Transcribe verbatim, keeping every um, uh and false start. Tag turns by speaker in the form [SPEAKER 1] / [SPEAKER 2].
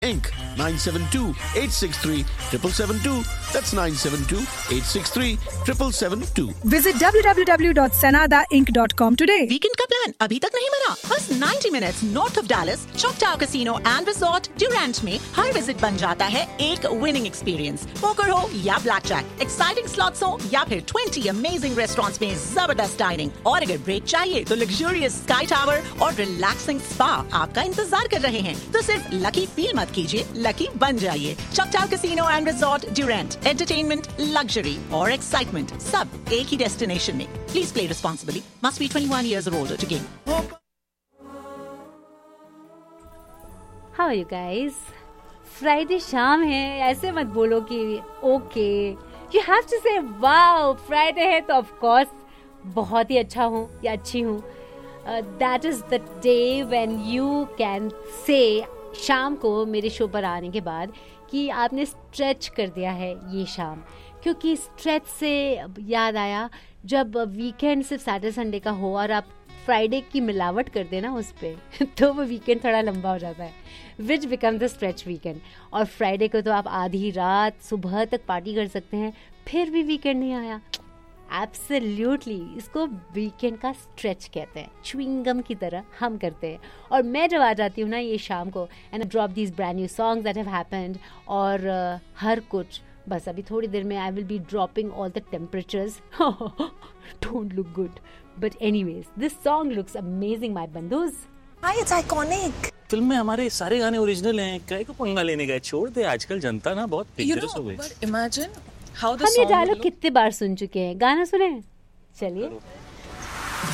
[SPEAKER 1] Incorporated. nine seven two, eight six three, seven seven seven two. That's nine seven two, eight six three, seven seven seven two.
[SPEAKER 2] Visit w w w dot sanada inc dot com today.
[SPEAKER 3] Weekend का plan अभी तक नहीं बना? बस ninety minutes north of Dallas, चॉकटाउ casino and resort Durand में हर visit बन जाता है एक विनिंग एक्सपीरियंस। पोकर हो या ब्लैक जैक, एक्साइटिंग स्लॉट्स हो या फिर twenty अमेजिंग रेस्टोरेंट्स में जबरदस्त डाइनिंग, और अगर ब्रेक चाहिए तो लग्जूरियस स्काई टावर और रिलैक्सिंग स्पा आपका इंतजार कर रहे हैं। तो सिर्फ लकी फील मत कीजिए, लकी बन जाइए। चॉकटाउ casino and resort Durand, entertainment, luxury और एक्साइटमेंट सब एक ही डेस्टिनेशन में। Please play responsibly. Must be twenty-one years or older to game.
[SPEAKER 4] How are you guys? Friday शाम है, ऐसे मत बोलो कि ओके, यू हैव टू से वाओ फ्राइडे है तो ऑफ कोर्स बहुत ही अच्छा हूँ या अच्छी हूँ। That is the day when you can say शाम को मेरे शो पर आने के बाद कि आपने स्ट्रेच कर दिया है ये शाम। क्योंकि स्ट्रेच से याद आया, जब वीकेंड सिर्फ सैटरडे संडे का हो और आप फ्राइडे की मिलावट कर देना उस पर तो वो वीकेंड थोड़ा लंबा हो जाता है, विच बिकम द स्ट्रेच वीकेंड। और फ्राइडे को तो आप आधी रात सुबह तक पार्टी कर सकते हैं, फिर भी वीकेंड नहीं आया। एब्सोल्युटली, इसको वीकेंड का स्ट्रेच कहते हैं, च्युइंगम की तरह हम करते हैं। और मैं जब आ जाती हूँ ना ये शाम को and drop these brand new songs that have happened, और uh, हर कुछ बस अभी थोड़ी देर में I will be dropping all the temperatures. Don't look good but anyways this song looks amazing my बंधुस।
[SPEAKER 5] Hi, it's iconic.
[SPEAKER 6] Film में हमारे सारे गाने ओरिजिनल हैं, काय को पंगा लेने गए? छोड़ दे, आजकल जनता ना बहुत डेंजरस हो गई।
[SPEAKER 5] बट इमेजिन हाउ द
[SPEAKER 4] हम ये डायलॉग कितने बार सुन चुके हैं, गाना सुने? चलिए।